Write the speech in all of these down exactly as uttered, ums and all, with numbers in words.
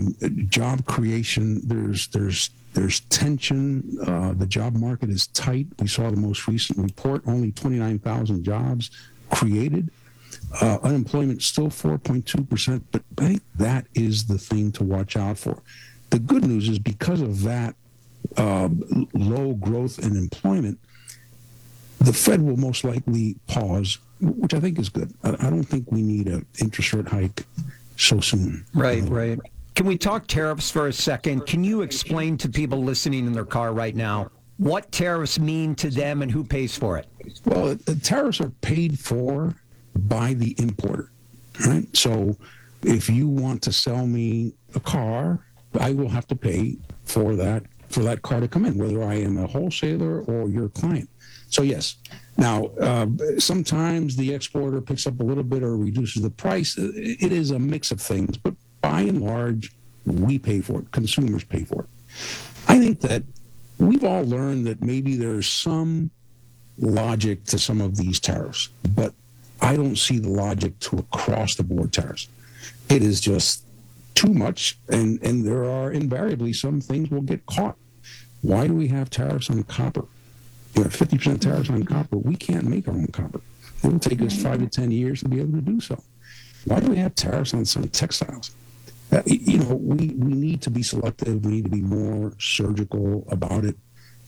Um, job creation, there's there's there's tension. Uh, the job market is tight. We saw the most recent report, only twenty-nine thousand jobs created. Uh, unemployment still four point two percent, but I think that is the thing to watch out for. The good news is because of that uh, low growth in employment, the Fed will most likely pause, which I think is good. I, I don't think we need an interest rate hike so soon. Right, right. Can we talk tariffs for a second? Can you explain to people listening in their car right now what tariffs mean to them and who pays for it? Well, the tariffs are paid for by the importer, right? So if you want to sell me a car, I will have to pay for that for that car to come in, whether I am a wholesaler or your client. So yes. Now, uh, sometimes the exporter picks up a little bit or reduces the price. It is a mix of things, but by and large, we pay for it. Consumers pay for it. I think that we've all learned that maybe there's some logic to some of these tariffs, but I don't see the logic to across-the-board tariffs. It is just too much, and, and there are invariably some things will get caught. Why do we have tariffs on copper? You know, fifty percent tariffs on copper. We can't make our own copper. It will take us five to ten years to be able to do so. Why do we have tariffs on some textiles? Uh, you know, we, we need to be selective. We need to be more surgical about it.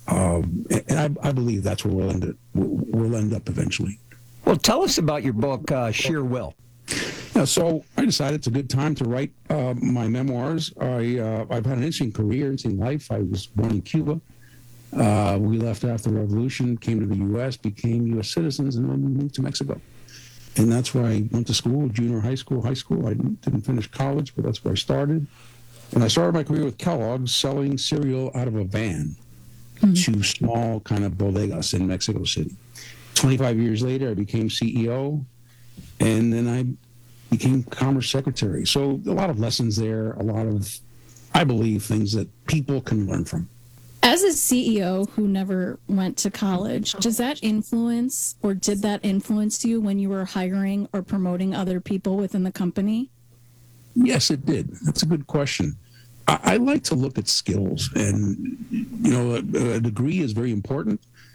Um, and I, I believe that's where we'll end it. We'll, we'll end up eventually. Well, tell us about your book, uh, Sheer Will. Yeah, so I decided it's a good time to write uh, my memoirs. I, uh, I've had an interesting career, interesting life. I was born in Cuba. Uh, we left after the revolution, came to the U S, became U S citizens, and then moved to Mexico. And that's where I went to school, junior high school, high school. I didn't, didn't finish college, but that's where I started. And I started my career with Kellogg's, selling cereal out of a van mm-hmm. to small kind of bodegas in Mexico City. twenty-five years later, I became C E O, and then I became Commerce Secretary. So a lot of lessons there, a lot of, I believe, things that people can learn from. As a C E O who never went to college, does that influence or did that influence you when you were hiring or promoting other people within the company? Yes, it did. That's a good question. I, I like to look at skills, and, you know, a, a degree is very important,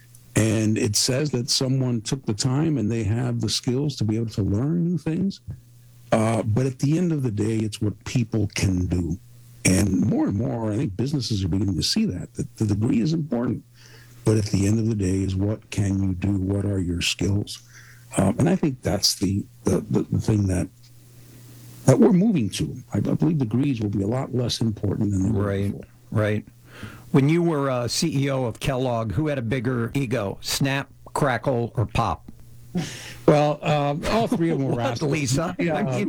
and it says that someone took the time and they have the skills to be able to learn new things. Uh, but at the end of the day, it's what people can do. And more and more, I think businesses are beginning to see that, that the degree is important. But at the end of the day is what can you do? What are your skills? Um, and I think that's the, the, the, the thing that that we're moving to. I believe degrees will be a lot less important than they were Right, before. right. When you were uh, C E O of Kellogg, who had a bigger ego, Snap, Crackle, or Pop? Well, uh, all three of them were What, Lisa? Yeah, I mean...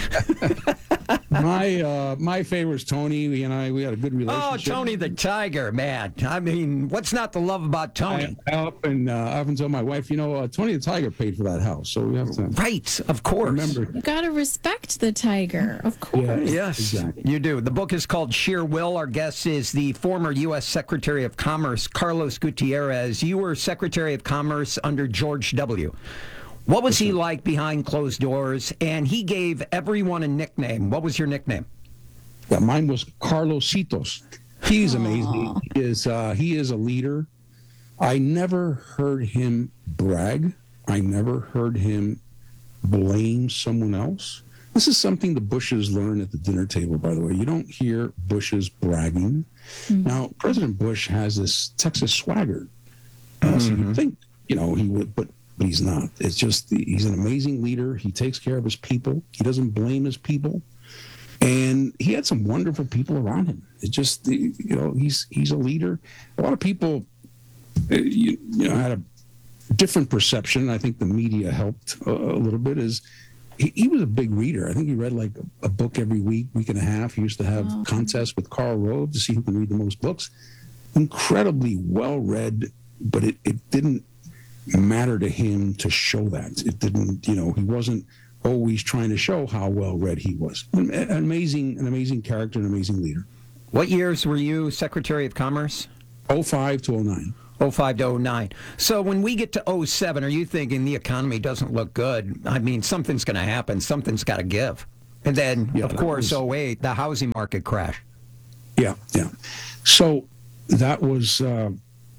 my uh, my favorite is Tony. He and I, we had a good relationship. Oh, Tony the Tiger, man. I mean, what's not to love about Tony? I, I often, uh, I often tell my wife, you know, uh, Tony the Tiger paid for that house, so we have to right, of course. remember. You got to respect the tiger, of course. Yeah, yes, exactly. You do. The book is called Sheer Will. Our guest is the former U S Secretary of Commerce, Carlos Gutierrez. You were Secretary of Commerce under George W. What was he like behind closed doors? And he gave everyone a nickname. What was your nickname? Yeah, mine was Carlositos. He's amazing. He is uh, he is a leader. I never heard him brag. I never heard him blame someone else. This is something the Bushes learned at the dinner table, by the way. You don't hear Bushes bragging. Mm-hmm. Now, President Bush has this Texas swagger. Uh, mm-hmm. So you think, you know, he would, but but he's not. It's just, he's an amazing leader. He takes care of his people. He doesn't blame his people. And he had some wonderful people around him. It's just, you know, he's he's a leader. A lot of people, you, you know, had a different perception. I think the media helped a, a little bit. Is he, he was a big reader. I think he read like a, a book every week, week and a half. He used to have oh. contests with Karl Rove to see who can read the most books. Incredibly well-read, but it, it didn't matter to him to show that. It didn't, you know, he wasn't always trying to show how well read he was. An, an amazing, an amazing character, an amazing leader. What years were you Secretary of Commerce? oh five to oh nine. oh five to oh nine. So when we get to oh seven, are you thinking the economy doesn't look good? I mean, something's going to happen. Something's got to give. And then, Yeah, of that course, was- oh eight, the housing market crash. Yeah, yeah. So that was uh,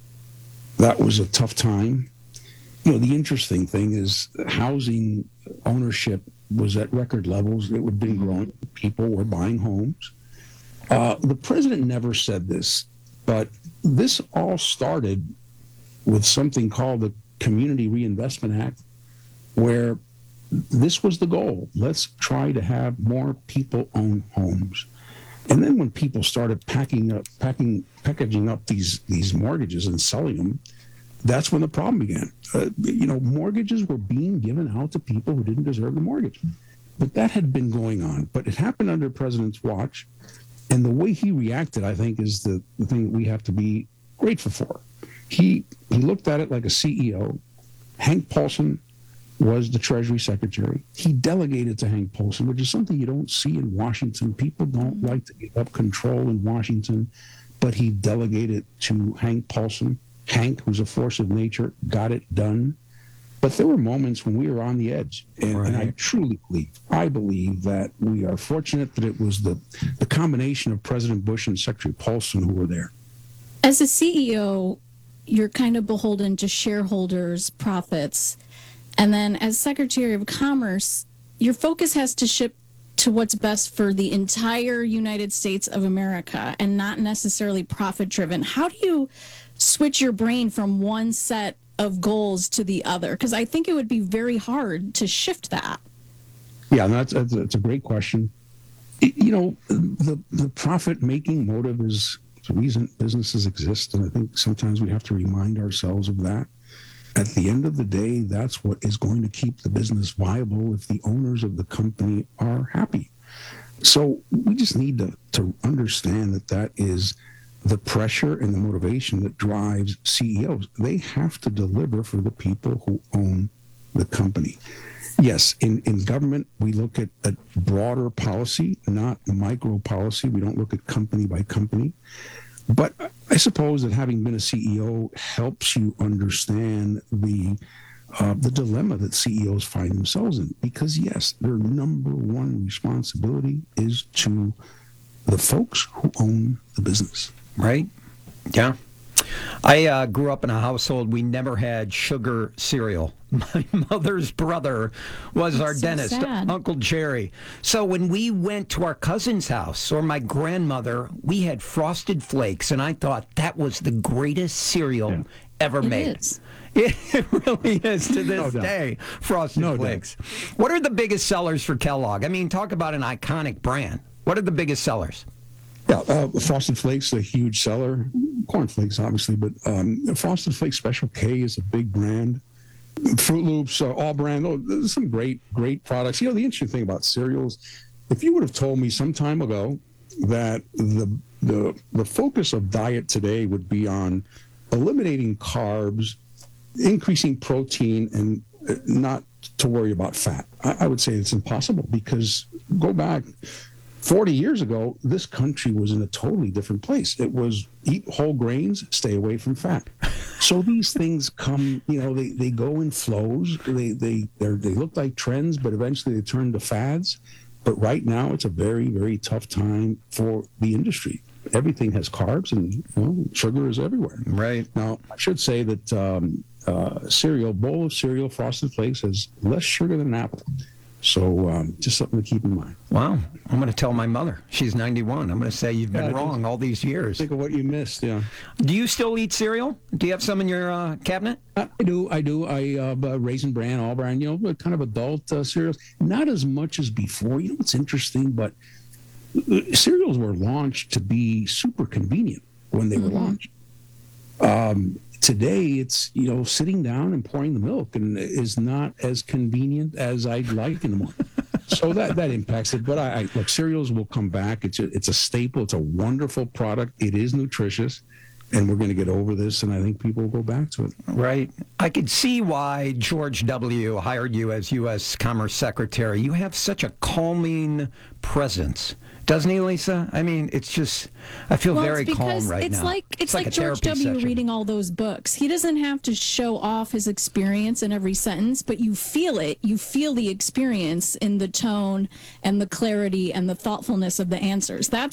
that was a tough time. You know, the interesting thing is housing ownership was at record levels. It had been growing. People were buying homes. Uh, the president never said this, but this all started with something called the Community Reinvestment Act, where this was the goal. Let's try to have more people own homes. And then when people started packing up, packing, packaging up these these mortgages and selling them, that's when the problem began. Uh, you know, mortgages were being given out to people who didn't deserve the mortgage. But that had been going on. But it happened under the president's watch. And the way he reacted, I think, is the, the thing that we have to be grateful for. He he looked at it like a C E O. Hank Paulson was the Treasury Secretary. He delegated to Hank Paulson, which is something you don't see in Washington. People don't like to give up control in Washington, but he delegated to Hank Paulson. Hank, who's a force of nature, got it done. But there were moments when we were on the edge. And, and I truly believe, I believe that we are fortunate that it was the, the combination of President Bush and Secretary Paulson who were there. As a C E O, you're kind of beholden to shareholders' profits. And then as Secretary of Commerce, your focus has to shift to what's best for the entire United States of America and not necessarily profit driven. How do you switch your brain from one set of goals to the other? Because I think it would be very hard to shift that. Yeah, and that's, that's, that's a great question. It- you know, the, the profit-making motive is the reason businesses exist, and I think sometimes we have to remind ourselves of that. At the end of the day, that's what is going to keep the business viable if the owners of the company are happy. So we just need to, to understand that that is the pressure and the motivation that drives C E Os. They have to deliver for the people who own the company. Yes, in, in government, we look at a broader policy, not micro policy. We don't look at company by company. But I suppose that having been a C E O helps you understand the uh, the dilemma that C E Os find themselves in. Because, yes, their number one responsibility is to the folks who own the business. Right? Yeah. I uh, grew up in a household, we never had sugar cereal. My mother's brother was our so dentist, sad. Uncle Jerry. So when we went to our cousin's house or my grandmother, we had Frosted Flakes, and I thought that was the greatest cereal Yeah. ever It made. is. It really is to this No doubt. day, Frosted No doubt. Flakes. What are the biggest sellers for Kellogg? I mean, talk about an iconic brand. What are the biggest sellers? Yeah, uh, Frosted Flakes, a huge seller. Corn Flakes, obviously, but um, Frosted Flakes Special K is a big brand. Fruit Loops, uh, all brand. Oh, there's some great, great products. You know, the interesting thing about cereals, if you would have told me some time ago that the the the focus of diet today would be on eliminating carbs, increasing protein, and uh, not to worry about fat, I, I would say it's impossible, because go back forty years ago, this country was in a totally different place. It was eat whole grains, stay away from fat. So these things come, you know, they, they go in flows. They they they're, they look like trends, but eventually they turn to fads. But right now, it's a very, very tough time for the industry. Everything has carbs, and you know, sugar is everywhere. Right. Now, I should say that um, uh, cereal, bowl of cereal, Frosted Flakes, has less sugar than an apple. So um, just something to keep in mind. Wow. I'm going to tell my mother. She's ninety-one. I'm going to say you've been Yeah, wrong all these years. Think of what you missed, yeah. Do you still eat cereal? Do you have some in your uh, cabinet? I do, I do. I uh, uh, Raisin Bran, All Bran, you know, kind of adult uh, cereals. Not as much as before. You know what's interesting? But uh, cereals were launched to be super convenient when they were launched. Um, today, it's, you know, sitting down and pouring the milk and is not as convenient as I'd like in the morning. So that, that impacts it. But I, I look, cereals will come back. It's a, it's a staple. It's a wonderful product. It is nutritious. and we're going to get over this, and I think people will go back to it. Right. I could see why George W. hired you as U S Commerce Secretary. You have such a calming presence. Doesn't he, Lisa? I mean, it's just, I feel well, very it's because calm right it's now. Like, it's, it's like, like a George therapy W. session. reading all those books. He doesn't have to show off his experience in every sentence, but you feel it. You feel the experience in the tone and the clarity and the thoughtfulness of the answers. That's